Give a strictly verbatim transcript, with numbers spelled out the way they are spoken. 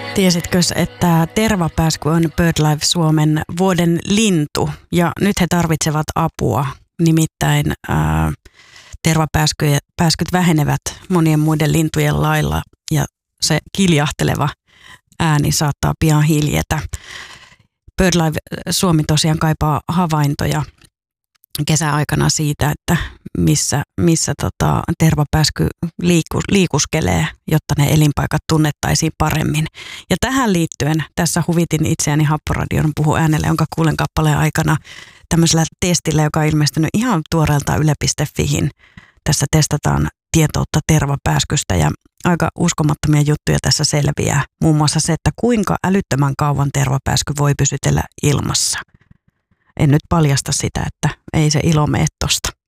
Tiesitkö, että tervapääsky on BirdLife Suomen vuoden lintu ja nyt he tarvitsevat apua, nimittäin ää, tervapääskyt vähenevät monien muiden lintujen lailla ja se kiljahteleva ääni saattaa pian hiljetä. BirdLife Suomi tosiaan kaipaa havaintoja kesäaikana siitä, että missä, missä tota, tervapääsky liikus, liikuskelee, jotta ne elinpaikat tunnettaisiin paremmin. Ja tähän liittyen tässä huvitin itseäni Happoradion Puhu äänelle, jonka kuulen kappaleen aikana tämmöisellä testillä, joka on ilmestynyt ihan tuoreelta yle piste fihin. Tässä testataan tietoutta tervapääskystä ja aika uskomattomia juttuja tässä selviää. Muun muassa se, että kuinka älyttömän kauan tervapääsky voi pysytellä ilmassa. En nyt paljasta sitä, että ei se ilo mene tosta.